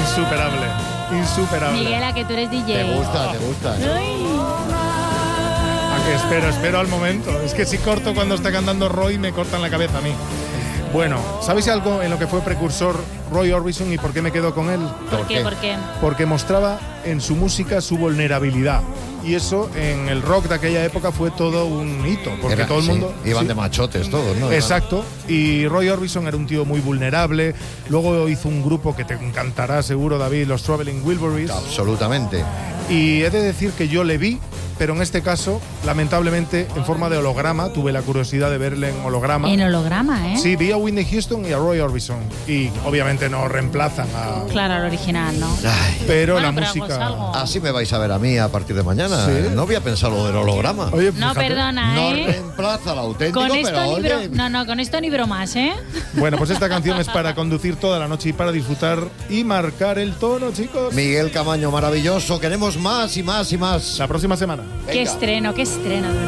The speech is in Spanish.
Insuperable. Miguel, a que tú eres DJ. Te gusta. Espero al momento. Es que si corto cuando está cantando Roy, me cortan la cabeza a mí. Bueno, ¿sabéis algo en lo que fue precursor Roy Orbison y por qué me quedo con él? ¿Por qué? Porque mostraba en su música su vulnerabilidad. Y eso en el rock de aquella época fue todo un hito, porque todo el mundo... Iban de machotes todos, ¿no? Exacto. Y Roy Orbison era un tío muy vulnerable. Luego hizo un grupo que te encantará seguro, David, los Traveling Wilburys. Absolutamente. Y he de decir que yo le vi, pero en este caso, lamentablemente, en forma de holograma. Tuve la curiosidad de verle en holograma. En holograma, ¿eh? Sí, vi a Whitney Houston y a Roy Orbison. Y obviamente no reemplazan a... Claro, al original, ¿no? Ay, pero bueno, la pero música... algo. así me vais a ver a mí a partir de mañana. ¿Sí? No había pensado lo del holograma. Oye, No, fíjate. perdona, No ¿eh? reemplaza al auténtico, Con esto pero ni oye... con esto ni bromas, ¿eh? Bueno, pues esta canción es para conducir toda la noche y para disfrutar y marcar el tono, chicos. Miguel Camaño, maravilloso. Queremos más y más y más. La próxima semana. Qué estreno, de verdad.